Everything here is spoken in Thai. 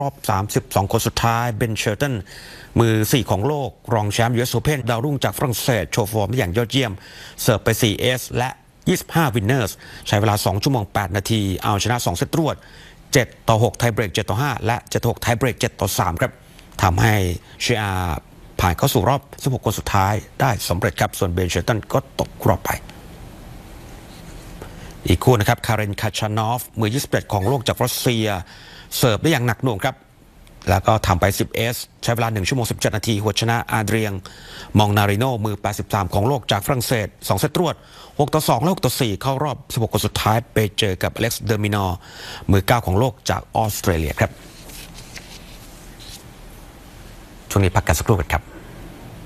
รอบ32 คนสุดท้ายเบนเชอร์ตันมือ4ของโลกรองแชมป์ US Open ดาวรุ่งจากฝรั่งเศสโชว์ฟอร์มได้อย่างยอดเยี่ยมเสิร์ฟไป4เอสและ25วินเนอร์สใช้เวลา2ชั่วโมง8นาทีเอาชนะ2เซตรวด7-6ไทยเบรก7-5และ7-6ไทยเบรก7-3ครับทำให้เชียร์ผ่านเข้าสู่รอบ16คนสุดท้ายได้สำเร็จครับส่วนเบนเชอร์ตันก็ตกรอบไปอีกคู่นะครับคาเรนคาชานอฟมือ21ของโลกจากรัสเซียเสิร์ฟได้อย่างหนักหน่วงครับแล้วก็ทำไป10เอสใช้เวลา1ชั่วโมง17นาทีหัวชนะอาเดรียงมองนาริโนมือ83ของโลกจากฝรั่งเศส2เซตรวด6-2และ6-4เข้ารอบ16คนสุดท้ายไปเจอกับอเล็กซ์เดอร์มินอร์มือ9ของโลกจากออสเตรเลียครับช่วงนี้พักกันสักครู่กันครับ